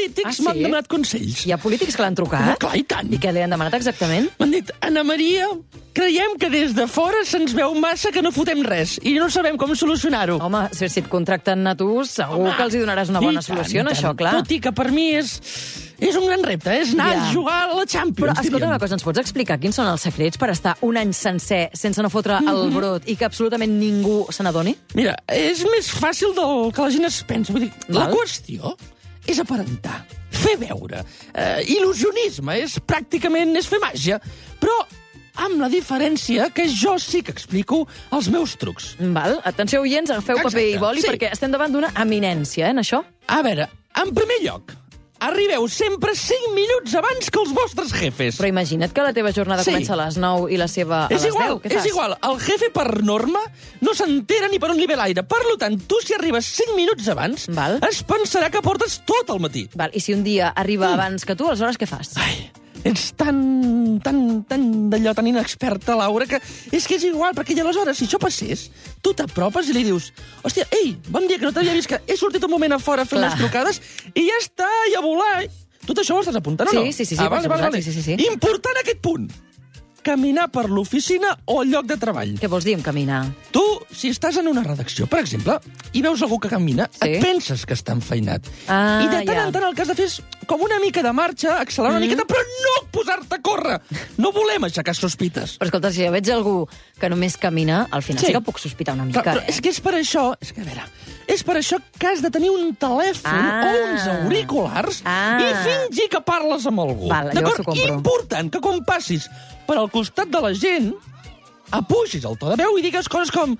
polítics m'han demanat consells. Hi ha polítics que l'han trucat? Clar, i tant. I què li han demanat exactament? M'han dit, Anna Maria, creiem que des de fora se'ns veu massa que no fotem res i no sabem com solucionar-ho. Home, si et contracten a tu, segur que els hi donaràs una bona solució, això, clar. Tot i que per mi és un gran repte, és anar a jugar a la Champions. Però, escolta una cosa, ens pots explicar quins són els secrets per estar un any sencer sense no fotre el brot i que absolutament ningú se n'adoni? Mira, és més fàcil del que la gent es pensa. Vull dir, la qüestió és aparentar, fer veure. Il·lusionisme és fer màgia, però amb la diferència que jo sí que explico els meus trucs. Val, atenció, oients, agafeu paper i boli, perquè estem davant d'una eminència, en això. A veure, en primer lloc, arribeu sempre 5 minuts abans que els vostres jefes. Però imagina't que la teva jornada comença a les 9 i la seva a les 10. Què fas? És igual, el jefe per norma no s'entera ni per on li ve l'aire. Per tant, tu si arribes 5 minuts abans, es pensarà que portes tot el matí. Val, i si un dia arriba abans que tu, aleshores què fas? Ai, ets tan d'allò, tan inexperta, Laura, que és igual, perquè aleshores, si això passés, tu t'apropes i li dius, hòstia, ei, bon dia, que no t'havia vist, que he sortit un moment a fora fent les trucades, i ja està, i a volar. Tot això ho estàs apuntant o no? Sí. Sí. Important aquest punt. Caminar per l'oficina o el lloc de treball. Què vols dir amb caminar? Tu, si estàs en una redacció, per exemple, i veus algú que camina, et penses que està enfeinat. I de tant en tant el que has de fer és com una mica de marxa, accelerar una miqueta, però no posar-te a córrer. No volem aixecar sospites. Però escolta, si jo veig algú que només camina, al final sí que puc sospitar una mica. Però és que és per això... És que, a veure, és per això que has de tenir un telèfon o uns auriculars i fingir que parles amb algú. D'acord? Important que quan passis per al costat de la gent apugis el to de veu i digues coses com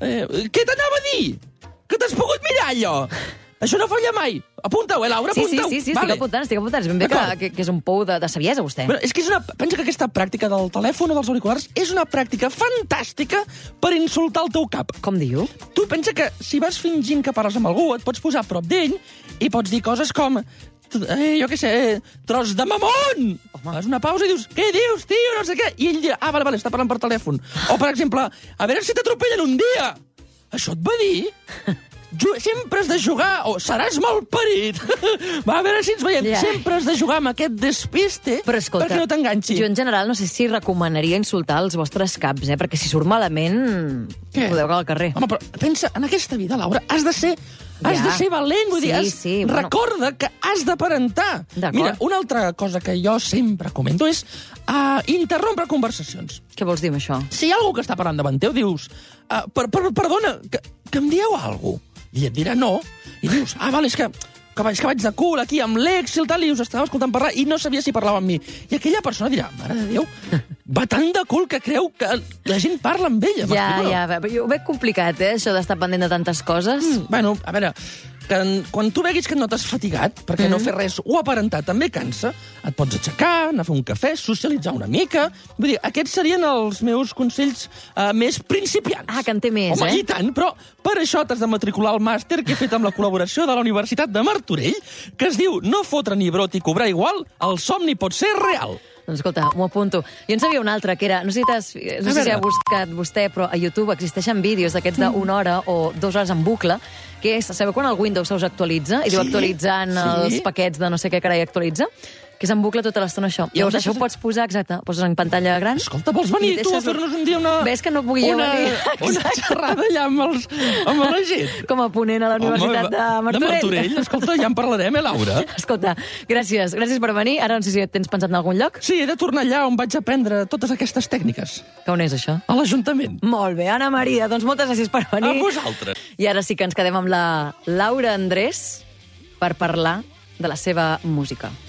què t'anava a dir? Que t'has pogut mirar, allò? Això no falla mai. Apunta-ho, Laura, apunta-ho. Sí, estic apuntant. És ben bé que és un pou de saviesa, vostè. Però és que pensa que aquesta pràctica del telèfon o dels auriculars és una pràctica fantàstica per insultar el teu cap. Com diu? Tu pensa que si vas fingint que parles amb algú, et pots posar a prop d'ell i pots dir coses com... jo què sé, tros de mamón! Fas una pausa i dius, què dius, tio, no sé què. I ell dirà, vale, està parlant per telèfon. O, per exemple, a veure si t'atropellen un dia. Això et va dir? Sempre has de jugar, o seràs malparit. Va, a veure si ens veiem. Sempre has de jugar amb aquest despiste perquè no t'enganxi. Jo, en general, no sé si recomanaria insultar els vostres caps, perquè si surt malament, podeu cagar al carrer. Home, però pensa, en aquesta vida, Laura, has de ser valent, vull dir, recorda que has d'aparentar. Mira, una altra cosa que jo sempre comento és interrompre conversacions. Què vols dir amb això? Si hi ha algú que està parlant davant teu, dius, perdona, que em dieu alguna cosa? I et dirà no, i dius, vale, és que vaig de cul aquí amb l'ex i tal, i us estava escoltant parlar i no sabia si parlava amb mi. I aquella persona dirà, mare de Déu, va tan de cul que creu que la gent parla amb ella. Però jo ho veig complicat, això d'estar pendent de tantes coses. Bueno, a veure, quan tu veguis que et notes fatigat, perquè no fer res o aparentar també cansa, et pots aixecar, anar a fer un cafè, socialitzar una mica... Vull dir, aquests serien els meus consells més principiants. Que en té més, Home, i tant, però per això t'has de matricular al màster que he fet amb la col·laboració de la Universitat de Martorell, que es diu No fotre ni brot i cobrar igual, el somni pot ser real. Doncs escolta, m'ho apunto. Jo en sabia una altra, que era... No sé si ha buscat vostè, però a YouTube existeixen vídeos d'aquests d'una hora o 2 hores en bucle, que és, sabeu quan el Windows us actualitza i diu actualitzant els paquets de no sé què carai actualitza? Que és en bucle tota l'estona això. Llavors això ho pots posar, exacte, poses en pantalla gran. Escolta, vols venir tu a fer-nos un dia Ves que no pugui venir. Una xerrada allà amb la gent. Com a ponent a la Universitat de Martorell. De Martorell, escolta, ja en parlarem, Laura? Escolta, gràcies per venir. Ara no sé si tens pensat en algun lloc. Sí, he de tornar allà on vaig aprendre totes aquestes tècniques. Que on és això? A l'Ajuntament. Molt bé, Anna Maria, doncs moltes gràcies per venir. A vosaltres. I ara sí que ens quedem amb la Laura Andrés per parlar de la seva música.